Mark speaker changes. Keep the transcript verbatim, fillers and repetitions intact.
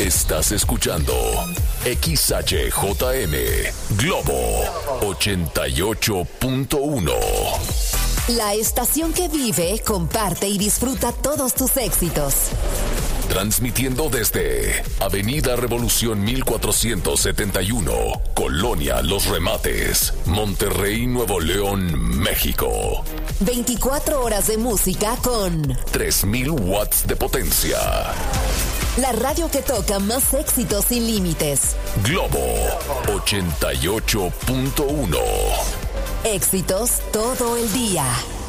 Speaker 1: Estás escuchando X H J M Globo ochenta y ocho punto uno.
Speaker 2: La estación que vive, comparte y disfruta todos tus éxitos.
Speaker 1: Transmitiendo desde Avenida Revolución mil cuatrocientos setenta y uno, Colonia Los Remates, Monterrey, Nuevo León, México.
Speaker 2: veinticuatro horas de música con
Speaker 1: tres mil watts de potencia.
Speaker 2: La radio que toca más éxitos sin límites.
Speaker 1: Globo ochenta y ocho punto uno.
Speaker 2: Éxitos todo el día.